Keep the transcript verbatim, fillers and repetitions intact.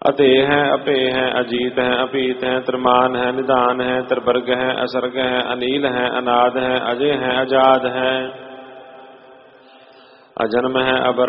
अतेय है, अपेय है, अजीत है, अपीत है, त्रिमान है, निदान है, त्रिवर्ग है, असर्ग है, अनील है, अनाद है, अजय है, अजाद है, अजन्म है, अबर